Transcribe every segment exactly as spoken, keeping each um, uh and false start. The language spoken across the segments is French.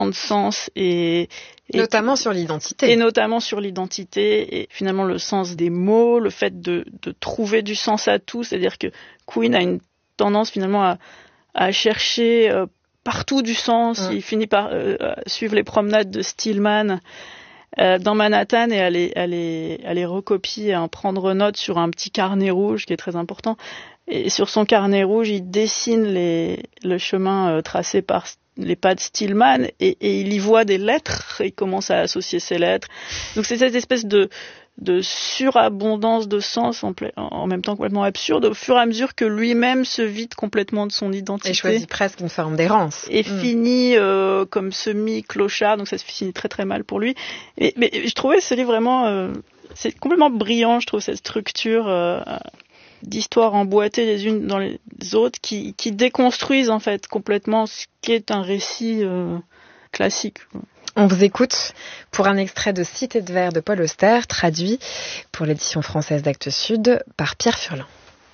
de sens et, et notamment sur l'identité. Et notamment sur l'identité et finalement le sens des mots, le fait de, de trouver du sens à tout. C'est-à-dire que Queen a une tendance finalement à, à chercher euh, partout du sens. Mmh. Il finit par euh, suivre les promenades de Stillman euh, dans Manhattan et à les, à, les, à les recopier, à en prendre note sur un petit carnet rouge qui est très important. Et sur son carnet rouge, il dessine les, le chemin euh, tracé par les pas de Stillman et, et il y voit des lettres et il commence à associer ces lettres. Donc c'est cette espèce de, de surabondance de sens en, pla- en même temps complètement absurde au fur et à mesure que lui-même se vide complètement de son identité. Et choisit presque une forme d'errance. Et mmh. finit euh, comme semi-clochard, donc ça se finit très très mal pour lui. Et, mais je trouvais ce livre vraiment... Euh, c'est complètement brillant, je trouve, cette structure... Euh, d'histoires emboîtées les unes dans les autres qui, qui déconstruisent en fait complètement ce qu'est un récit euh, classique. On vous écoute pour un extrait de Cité de verre de Paul Auster, traduit pour l'édition française d'Actes Sud par Pierre Furlan.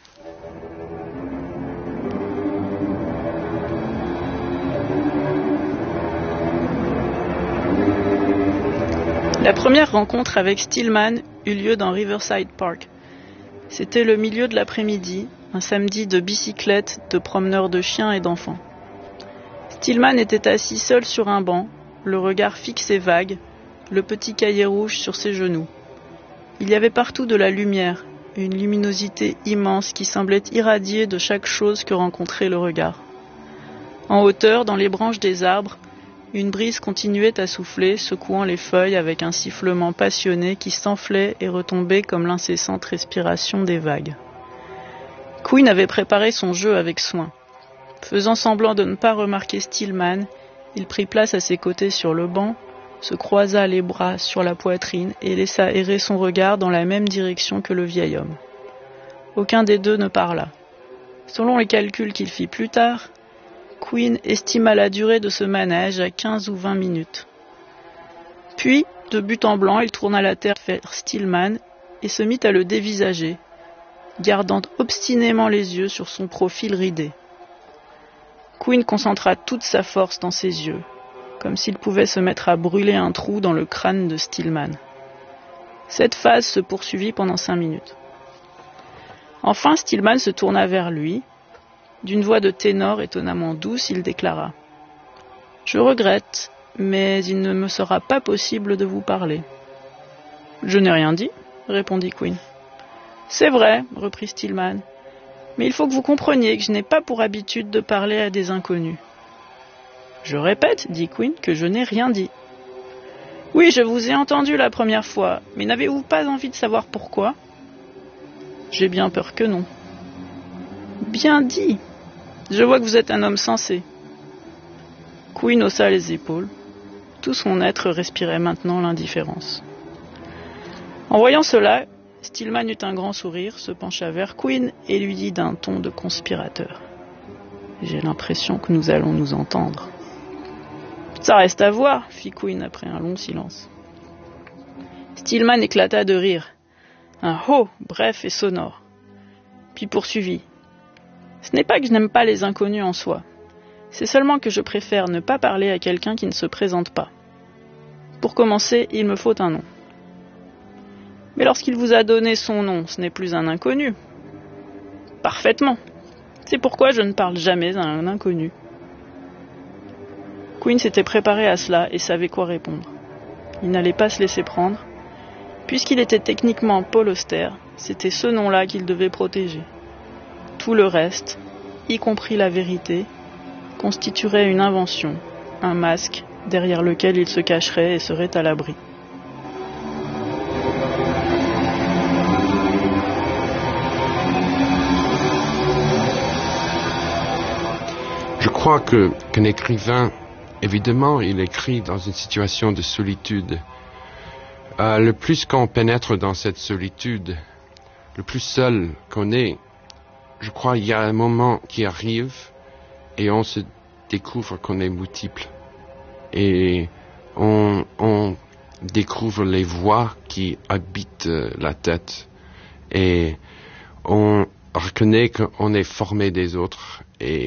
La première rencontre avec Stillman eut lieu dans Riverside Park. C'était le milieu de l'après-midi, un samedi de bicyclette, de promeneurs de chiens et d'enfants. Stillman était assis seul sur un banc, le regard fixe et vague, le petit cahier rouge sur ses genoux. Il y avait partout de la lumière, une luminosité immense qui semblait irradier de chaque chose que rencontrait le regard. En hauteur, dans les branches des arbres, une brise continuait à souffler, secouant les feuilles avec un sifflement passionné qui s'enflait et retombait comme l'incessante respiration des vagues. Queen avait préparé son jeu avec soin. Faisant semblant de ne pas remarquer Stillman, il prit place à ses côtés sur le banc, se croisa les bras sur la poitrine et laissa errer son regard dans la même direction que le vieil homme. Aucun des deux ne parla. Selon les calculs qu'il fit plus tard, Queen estima la durée de ce manège à quinze ou vingt minutes. Puis, de but en blanc, il tourna la tête vers Stillman et se mit à le dévisager, gardant obstinément les yeux sur son profil ridé. Queen concentra toute sa force dans ses yeux, comme s'il pouvait se mettre à brûler un trou dans le crâne de Stillman. Cette phase se poursuivit pendant cinq minutes. Enfin, Stillman se tourna vers lui. D'une voix de ténor étonnamment douce, il déclara « Je regrette, mais il ne me sera pas possible de vous parler. »« Je n'ai rien dit, » répondit Queen. « C'est vrai, » reprit Stillman, « mais il faut que vous compreniez que je n'ai pas pour habitude de parler à des inconnus. »« Je répète, » dit Queen, « que je n'ai rien dit. »« Oui, je vous ai entendu la première fois, mais n'avez-vous pas envie de savoir pourquoi ?»« J'ai bien peur que non. »« Bien dit. Je vois que vous êtes un homme sensé. » Queen haussa les épaules. Tout son être respirait maintenant l'indifférence. En voyant cela, Stillman eut un grand sourire, se pencha vers Queen et lui dit d'un ton de conspirateur. « J'ai l'impression que nous allons nous entendre. »« Ça reste à voir, » fit Queen après un long silence. Stillman éclata de rire. Un « ho » bref et sonore. Puis poursuivit. « Ce n'est pas que je n'aime pas les inconnus en soi. C'est seulement que je préfère ne pas parler à quelqu'un qui ne se présente pas. Pour commencer, il me faut un nom. Mais lorsqu'il vous a donné son nom, ce n'est plus un inconnu. Parfaitement. C'est pourquoi je ne parle jamais à un inconnu. » Queen s'était préparé à cela et savait quoi répondre. Il n'allait pas se laisser prendre. Puisqu'il était techniquement Paul Auster, c'était ce nom-là qu'il devait protéger. Tout le reste, y compris la vérité, constituerait une invention, un masque derrière lequel il se cacherait et serait à l'abri. Je crois que, qu'un écrivain, évidemment, il écrit dans une situation de solitude. Euh, le plus qu'on pénètre dans cette solitude, le plus seul qu'on est, je crois qu'il y a un moment qui arrive et on se découvre qu'on est multiple. Et on, on découvre les voix qui habitent la tête. Et on reconnaît qu'on est formé des autres et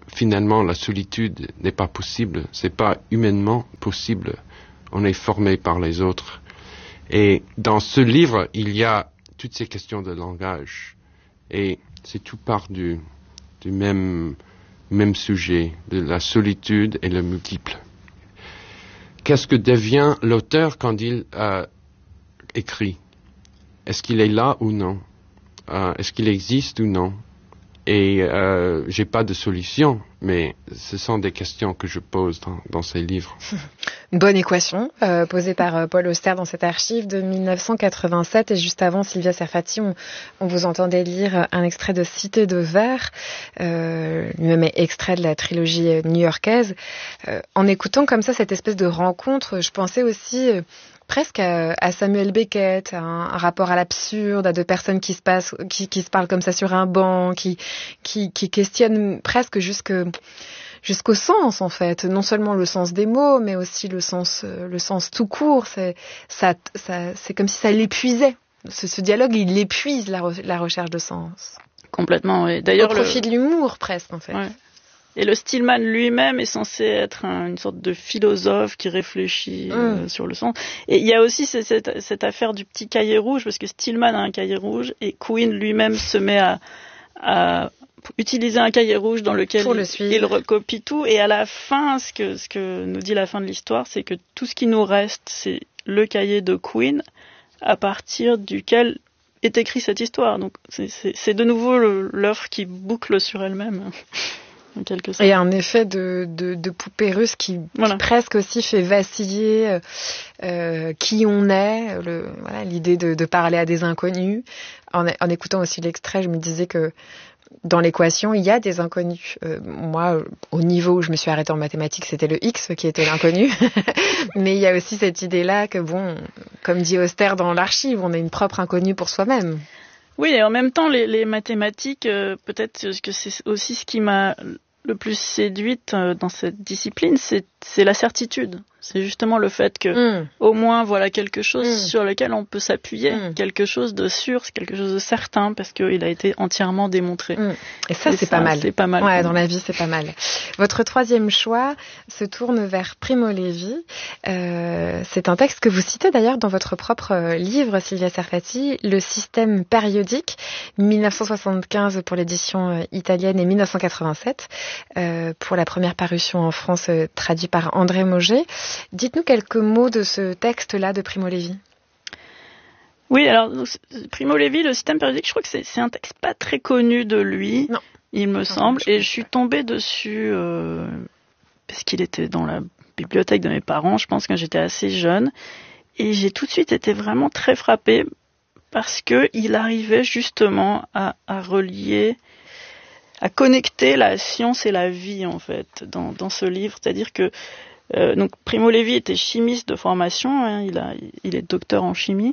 finalement la solitude n'est pas possible, c'est pas humainement possible. On est formé par les autres. Et dans ce livre, il y a toutes ces questions de langage. Et c'est tout part du, du même, même sujet, de la solitude et le multiple. Qu'est-ce que devient l'auteur quand il euh, écrit? Est-ce qu'il est là ou non? euh, Est-ce qu'il existe ou non? Et euh, j'ai pas de solution, mais ce sont des questions que je pose dans, dans ces livres. Une bonne équation euh, posée par euh, Paul Auster dans cette archive de dix-neuf cent quatre-vingt-sept. Et juste avant, Sylvia Serfati, on, on vous entendait lire un extrait de Cité de verre, euh, lui-même est extrait de la trilogie new-yorkaise. Euh, en écoutant comme ça cette espèce de rencontre, je pensais aussi... Euh, presque à, à Samuel Beckett, à un, un rapport à l'absurde, à deux personnes qui se passent, qui, qui se parlent comme ça sur un banc, qui, qui, qui questionnent presque jusque, jusqu'au sens en fait, non seulement le sens des mots, mais aussi le sens, le sens tout court. C'est, ça, ça, c'est comme si ça l'épuisait. Ce, ce dialogue, il épuise la, re, la recherche de sens. Complètement, oui. D'ailleurs, au profit le... de l'humour presque en fait. Ouais. Et le Stillman lui-même est censé être un, une sorte de philosophe qui réfléchit euh, mmh. sur le sens. Et il y a aussi cette, cette, cette affaire du petit cahier rouge, parce que Stillman a un cahier rouge et Quine lui-même se met à, à utiliser un cahier rouge dans lequel il, il recopie tout. Et à la fin, ce que, ce que nous dit la fin de l'histoire, c'est que tout ce qui nous reste, c'est le cahier de Quine, à partir duquel est écrite cette histoire. Donc c'est, c'est, c'est de nouveau le, l'œuvre qui boucle sur elle-même. Et un effet de, de, de poupée russe qui, voilà. qui presque aussi fait vaciller euh, qui on est, le, voilà, l'idée de, de parler à des inconnus. En, en écoutant aussi l'extrait, je me disais que dans l'équation, il y a des inconnus. Euh, moi, au niveau où je me suis arrêtée en mathématiques, c'était le X qui était l'inconnu. Mais il y a aussi cette idée-là que, bon, comme dit Auster dans l'archive, on est une propre inconnue pour soi-même. Oui, et en même temps, les, les mathématiques, euh, peut-être que c'est aussi ce qui m'a le plus séduite euh, dans cette discipline, c'est, c'est la certitude. C'est justement le fait que, mmh. au moins, voilà quelque chose mmh. sur lequel on peut s'appuyer, mmh. quelque chose de sûr, c'est quelque chose de certain, parce qu'il a été entièrement démontré. Mmh. Et ça, et c'est ça, pas mal. C'est pas mal. Ouais, dans la vie, c'est pas mal. Votre troisième choix se tourne vers Primo Levi. Euh, c'est un texte que vous citez d'ailleurs dans votre propre livre, Sylvia Serfati, Le système périodique, dix-neuf cent soixante-quinze pour l'édition italienne et dix-neuf cent quatre-vingt-sept euh, pour la première parution en France, euh, traduit par André Mauger. Dites-nous quelques mots de ce texte-là de Primo Levi. Oui, alors Primo Levi, le système périodique, je crois que c'est, c'est un texte pas très connu de lui, non. il me non, semble, je et je suis tombée dessus euh, parce qu'il était dans la bibliothèque de mes parents, je pense, quand j'étais assez jeune, et j'ai tout de suite été vraiment très frappée parce que il arrivait justement à, à relier, à connecter la science et la vie en fait dans, dans ce livre, c'est-à-dire que Euh, donc Primo Levi était chimiste de formation, hein, il, a, il est docteur en chimie,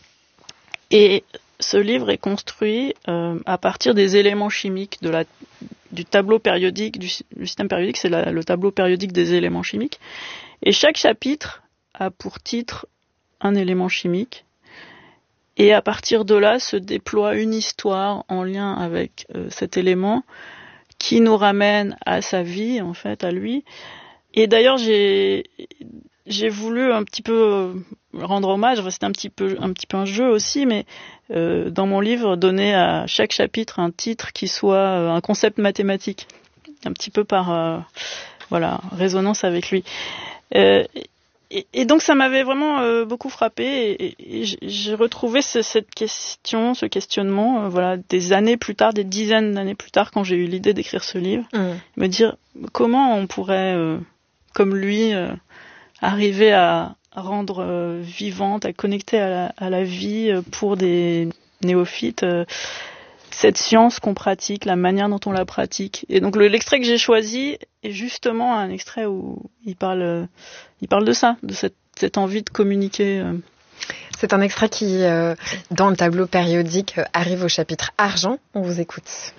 et ce livre est construit euh, à partir des éléments chimiques de la, du tableau périodique, du, du système périodique, c'est la, le tableau périodique des éléments chimiques, et chaque chapitre a pour titre un élément chimique, et à partir de là se déploie une histoire en lien avec euh, cet élément qui nous ramène à sa vie, en fait, à lui. Et d'ailleurs, j'ai j'ai voulu un petit peu rendre hommage. C'était un petit peu un petit peu un jeu aussi, mais euh, dans mon livre, donner à chaque chapitre un titre qui soit un concept mathématique, un petit peu par euh, voilà résonance avec lui. Euh, et, et donc, ça m'avait vraiment euh, beaucoup frappé. Et, et, et j'ai retrouvé ce, cette question, ce questionnement, euh, voilà, des années plus tard, des dizaines d'années plus tard, quand j'ai eu l'idée d'écrire ce livre, mmh. me dire comment on pourrait euh, comme lui, euh, arriver à rendre euh, vivante, à connecter à la, à la vie euh, pour des néophytes, euh, cette science qu'on pratique, la manière dont on la pratique. Et donc le, l'extrait que j'ai choisi est justement un extrait où il parle, euh, il parle de ça, de cette, cette envie de communiquer. Euh. C'est un extrait qui, euh, dans le tableau périodique, euh, arrive au chapitre argent. On vous écoute.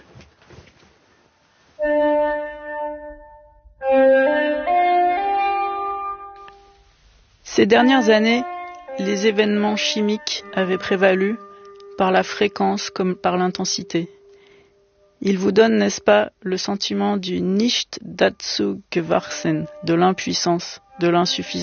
Ces dernières années, les événements chimiques avaient prévalu par la fréquence comme par l'intensité. Il vous donne, n'est-ce pas, le sentiment du Nicht dazu gewachsen, de l'impuissance, de l'insuffisance.